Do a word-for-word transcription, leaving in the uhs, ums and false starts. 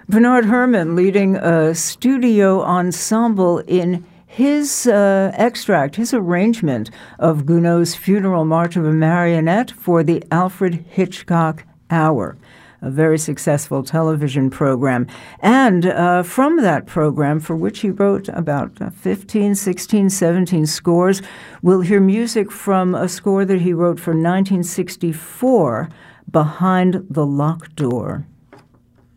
Bernard Herrmann leading a studio ensemble in his uh, extract, his arrangement of Gounod's Funeral March of a Marionette for the Alfred Hitchcock Hour, a very successful television program. And uh, from that program, for which he wrote about fifteen, sixteen, seventeen scores, we'll hear music from a score that he wrote for nineteen sixty-four, Behind the Locked Door.